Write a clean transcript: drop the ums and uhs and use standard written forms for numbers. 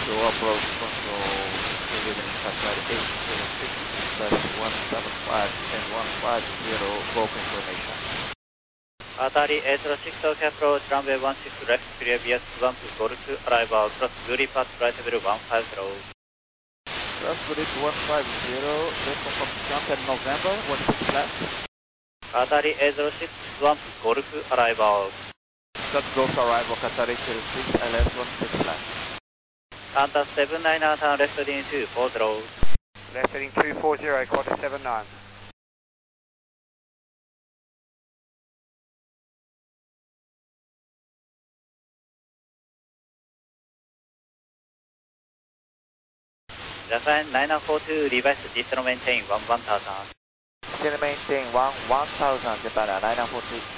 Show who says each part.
Speaker 1: Show approach control, Civilian Qatar 806/175 and 150, go confirmation.
Speaker 2: Qatari 806 OK approach, runway 16 left, previous 1 to Golf, arrival, cross Guri pass, flight level 150.
Speaker 1: Cross Guri 150, then confirm jump at November, 16 left.
Speaker 2: Qatari 806, 1 to Golf, arrival.
Speaker 1: Start Golf arrival, Qatar 806, LS 16 left.
Speaker 2: Qantas 79, turn left heading 240.
Speaker 3: Left heading 240, quarter 79.
Speaker 2: Japan 9942, revise, distance maintain 11,000.
Speaker 1: Still maintain 1000, Japan 9942.